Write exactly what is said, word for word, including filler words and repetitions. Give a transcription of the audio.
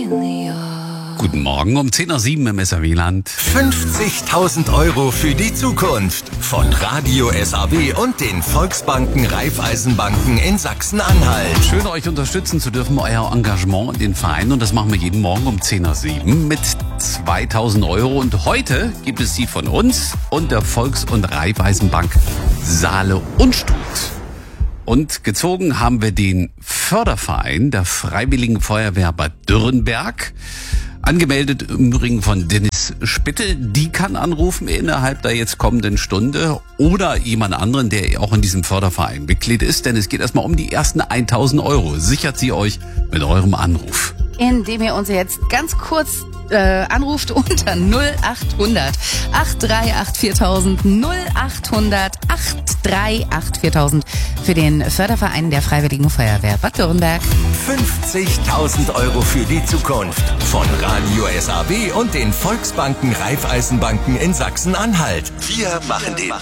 Guten Morgen um zehn Uhr sieben im S R W-Land. fünfzigtausend Euro für die Zukunft von Radio S A W und den Volksbanken Raiffeisenbanken in Sachsen-Anhalt. Schön, euch unterstützen zu dürfen, euer Engagement in den Verein. Und das machen wir jeden Morgen um zehn Uhr sieben mit zweitausend Euro. Und heute gibt es sie von uns und der Volks- und Raiffeisenbank Saale Unstrut. Und gezogen haben wir den Förderverein der Freiwilligen Feuerwehr Bad Dürrenberg. Angemeldet im Übrigen von Dennis Spitte. Die kann anrufen innerhalb der jetzt kommenden Stunde oder jemand anderen, der auch in diesem Förderverein Mitglied ist. Denn es geht erstmal um die ersten tausend Euro. Sichert sie euch mit eurem Anruf. Indem ihr uns jetzt ganz kurz äh, anruft unter null acht hundert acht drei acht viertausend null acht hundert acht drei acht viertausend für den Förderverein der Freiwilligen Feuerwehr Bad Dürrenberg. fünfzigtausend Euro für die Zukunft von Radio S A W und den Volksbanken Raiffeisenbanken in Sachsen-Anhalt. Wir machen den